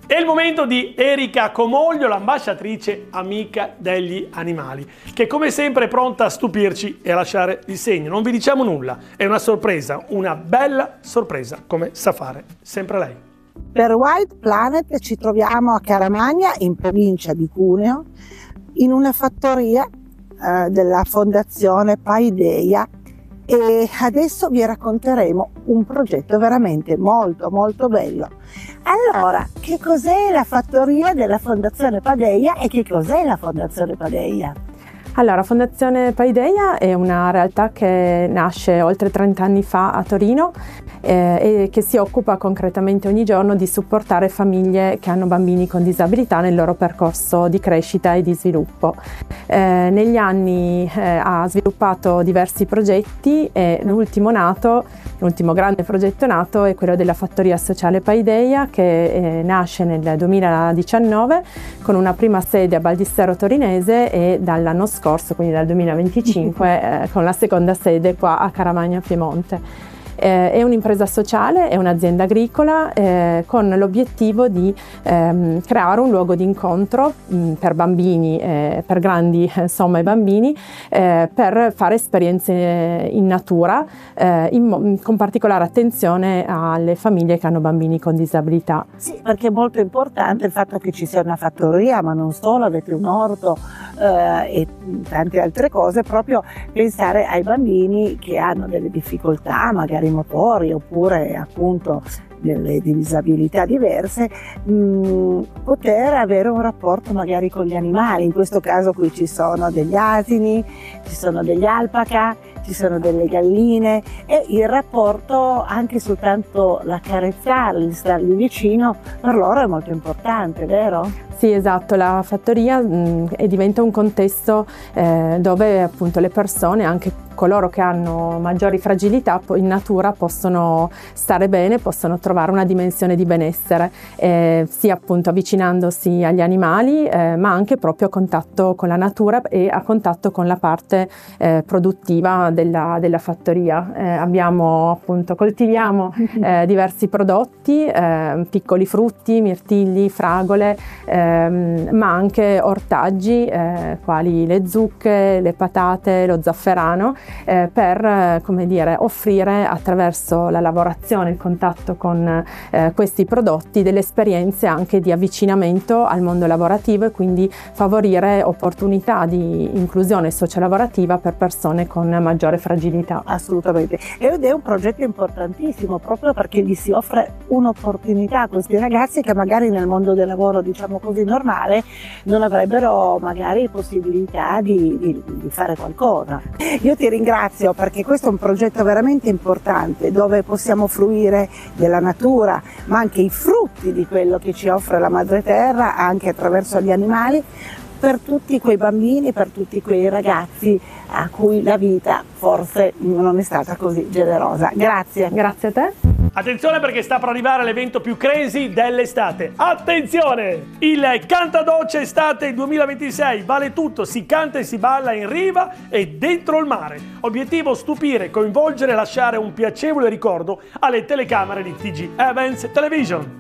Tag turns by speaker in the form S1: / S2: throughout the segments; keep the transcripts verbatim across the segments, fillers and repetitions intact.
S1: È il momento di Erika Comoglio, l'ambasciatrice amica degli animali, che come sempre è pronta a stupirci e a lasciare il segno. Non vi diciamo nulla, è una sorpresa, una bella sorpresa, come sa fare sempre lei.
S2: Per Wild Planet ci troviamo a Caramagna, in provincia di Cuneo, in una fattoria eh, della Fondazione Paideia, e adesso vi racconteremo un progetto veramente molto molto bello. Allora, che cos'è la fattoria della Fondazione Paideia e che cos'è la Fondazione Paideia?
S3: Allora, Fondazione Paideia è una realtà che nasce oltre trenta anni fa a Torino eh, e che si occupa concretamente ogni giorno di supportare famiglie che hanno bambini con disabilità nel loro percorso di crescita e di sviluppo. Eh, negli anni eh, ha sviluppato diversi progetti e l'ultimo nato, l'ultimo grande progetto nato è quello della Fattoria Sociale Paideia, che eh, nasce nel duemiladiciannove con una prima sede a Baldissero Torinese e dall'anno scorso, quindi dal duemilaventicinque, eh, con la seconda sede qua a Caramagna Piemonte. Eh, è un'impresa sociale, è un'azienda agricola eh, con l'obiettivo di ehm, creare un luogo di incontro mh, per bambini, eh, per grandi insomma i bambini, eh, per fare esperienze in natura, eh, in, con particolare attenzione alle famiglie che hanno bambini con disabilità.
S2: Sì, perché è molto importante il fatto che ci sia una fattoria, ma non solo, avete un orto eh, e tante altre cose, proprio pensare ai bambini che hanno delle difficoltà, magari motori oppure appunto delle disabilità diverse, mh, poter avere un rapporto magari con gli animali. In questo caso qui ci sono degli asini, ci sono degli alpaca, ci sono delle galline, e il rapporto, anche soltanto l'accarezzarli, stargli vicino, per loro è molto importante, vero?
S3: Sì, esatto, la fattoria mh, diventa un contesto eh, dove appunto le persone, anche coloro che hanno maggiori fragilità, in natura possono stare bene, possono trovare una dimensione di benessere, eh, sia appunto avvicinandosi agli animali, eh, ma anche proprio a contatto con la natura e a contatto con la parte eh, produttiva della, della fattoria. Eh, abbiamo appunto, coltiviamo eh, diversi prodotti, eh, piccoli frutti, mirtilli, fragole, eh, ma anche ortaggi, eh, quali le zucche, le patate, lo zafferano, Eh, per eh, come dire, offrire attraverso la lavorazione, il contatto con eh, questi prodotti, delle esperienze anche di avvicinamento al mondo lavorativo e quindi favorire opportunità di inclusione sociolavorativa per persone con maggiore fragilità.
S2: Assolutamente, ed è un progetto importantissimo proprio perché gli si offre un'opportunità a questi ragazzi che magari nel mondo del lavoro, diciamo così, normale, non avrebbero magari possibilità di, di, di fare qualcosa. Io ti ringrazio perché questo è un progetto veramente importante dove possiamo fruire della natura, ma anche i frutti di quello che ci offre la madre terra, anche attraverso gli animali, per tutti quei bambini, per tutti quei ragazzi a cui la vita forse non è stata così generosa. Grazie.
S3: Grazie a te.
S1: Attenzione, perché sta per arrivare l'evento più crazy dell'estate. Attenzione! Il Cantadocce Estate duemilaventisei vale tutto, si canta e si balla in riva e dentro il mare. Obiettivo: stupire, coinvolgere e lasciare un piacevole ricordo alle telecamere di T G Events Television.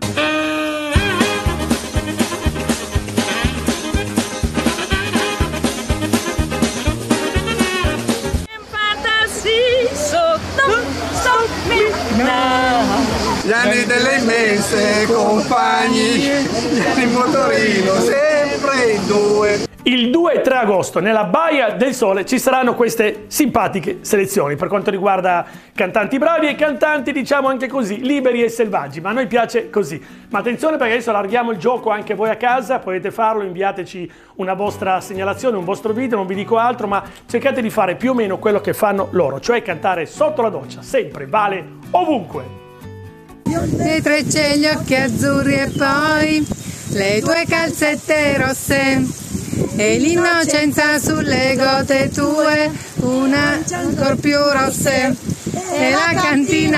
S4: Gli anni delle immense compagni, gli anni in motorino, sempre in due.
S1: Il due e tre agosto nella Baia del Sole ci saranno queste simpatiche selezioni per quanto riguarda cantanti bravi e cantanti, diciamo anche così, liberi e selvaggi, ma a noi piace così. Ma attenzione, perché adesso allarghiamo il gioco anche voi a casa, potete farlo, inviateci una vostra segnalazione, un vostro video, non vi dico altro, ma cercate di fare più o meno quello che fanno loro, cioè cantare sotto la doccia, sempre, vale ovunque.
S5: Le trecce, gli occhi azzurri e poi le tue calzette rosse e l'innocenza sulle gote tue, una ancor più rosse, e la cantina